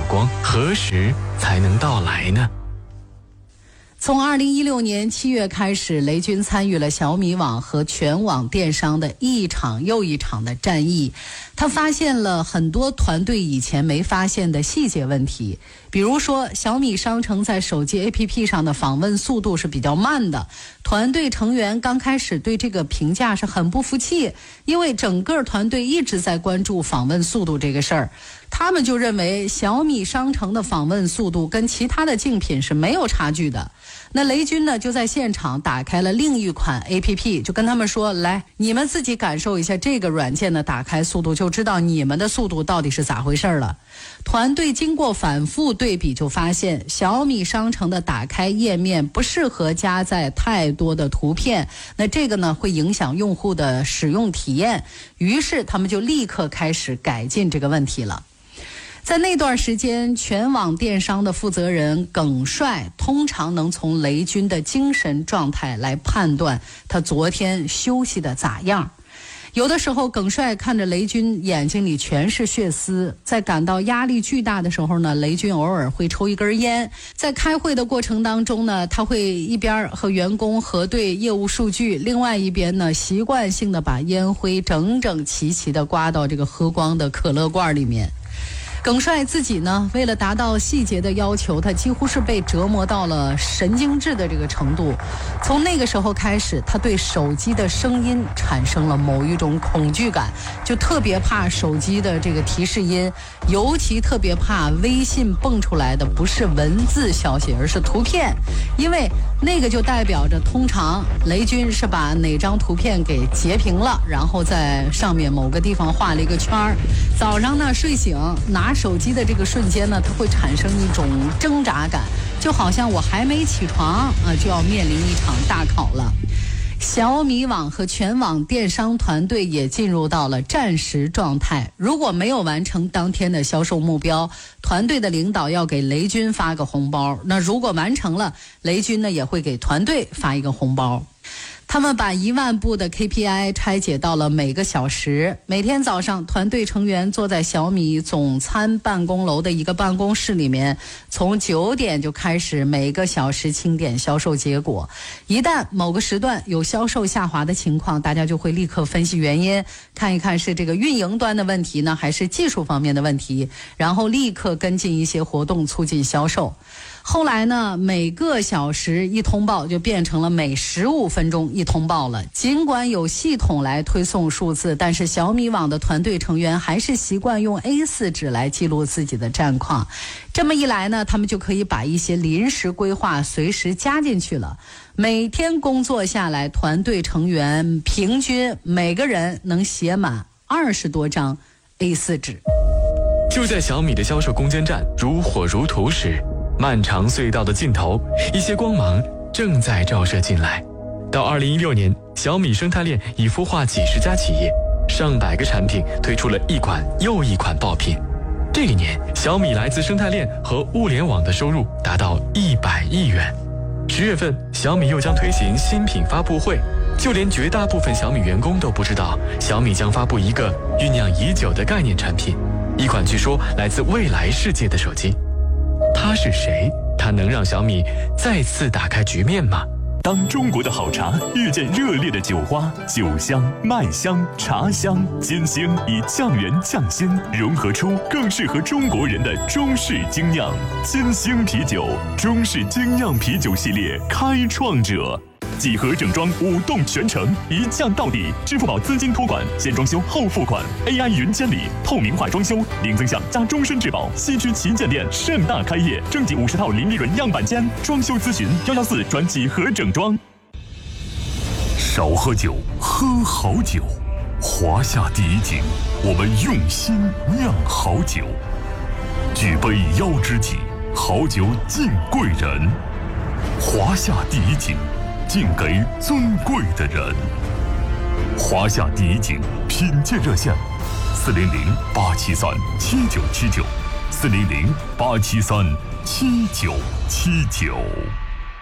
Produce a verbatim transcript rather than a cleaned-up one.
光何时才能到来呢？ 从二零一六年七月开始，雷军参与了小米网和全网电商的一场又一场的战役。他发现了很多团队以前没发现的细节问题，比如说小米商城在手机 A P P 上的访问速度是比较慢的。团队成员刚开始对这个评价是很不服气，因为整个团队一直在关注访问速度这个事儿。他们就认为小米商城的访问速度跟其他的竞品是没有差距的。那雷军呢就在现场打开了另一款 A P P， 就跟他们说，来，你们自己感受一下这个软件的打开速度，就知道你们的速度到底是咋回事了。团队经过反复对比，就发现小米商城的打开页面不适合加载太多的图片，那这个呢会影响用户的使用体验，于是他们就立刻开始改进这个问题了。在那段时间，全网电商的负责人耿帅通常能从雷军的精神状态来判断他昨天休息的咋样。有的时候耿帅看着雷军眼睛里全是血丝，在感到压力巨大的时候呢，雷军偶尔会抽一根烟。在开会的过程当中呢，他会一边和员工核对业务数据，另外一边呢习惯性的把烟灰整整齐齐的刮到这个喝光的可乐罐里面。耿帅自己呢，为了达到细节的要求，他几乎是被折磨到了神经质的这个程度。从那个时候开始，他对手机的声音产生了某一种恐惧感，就特别怕手机的这个提示音，尤其特别怕微信蹦出来的不是文字消息，而是图片，因为那个就代表着通常雷军是把哪张图片给截屏了，然后在上面某个地方画了一个圈儿。早上呢睡醒拿手机的这个瞬间呢，它会产生一种挣扎感，就好像我还没起床啊，就要面临一场大考了。小米网和全网电商团队也进入到了战时状态，如果没有完成当天的销售目标，团队的领导要给雷军发个红包，那如果完成了，雷军呢也会给团队发一个红包。他们把一万步的 K P I 拆解到了每个小时。每天早上，团队成员坐在小米总参办公楼的一个办公室里面，从九点就开始每个小时清点销售结果。一旦某个时段有销售下滑的情况，大家就会立刻分析原因，看一看是这个运营端的问题呢，还是技术方面的问题，然后立刻跟进一些活动促进销售。后来呢，每个小时一通报就变成了每十五分钟一通报了。尽管有系统来推送数字，但是小米网的团队成员还是习惯用 A 四 纸来记录自己的战况。这么一来呢，他们就可以把一些临时规划随时加进去了。每天工作下来，团队成员平均每个人能写满二十多张 A 四 纸。 就在小米的销售攻坚战如火如荼时，漫长隧道的尽头，一些光芒正在照射进来。到二零一六年，小米生态链已孵化几十家企业，上百个产品推出了一款又一款爆品。这一年，小米来自生态链和物联网的收入达到一百亿元。十月份，小米又将推行新品发布会，就连绝大部分小米员工都不知道，小米将发布一个酝酿已久的概念产品，一款据说来自未来世界的手机。他是谁？他能让小米再次打开局面吗？ 当中国的好茶遇见热烈的酒花，酒香、麦香、茶香、金星以酱园酱鲜融合出更适合中国人的中式精酿。金星啤酒，中式精酿啤酒系列开创者。几何整装五动全程，一降到底。支付宝资金托管，先装修后付款 ，A I 云监理，透明化装修，零增项加终身质保。西区旗舰店盛大开业，征集五十套零利润样板间，装修咨询幺幺四转几何整装。少喝酒，喝好酒。华夏第一景，我们用心酿好酒。举杯邀知己，好酒敬贵人。华夏第一景。敬给尊贵的人。华夏第一景品鉴热线：四零零八七三七九七九，四零零八七三七九七九。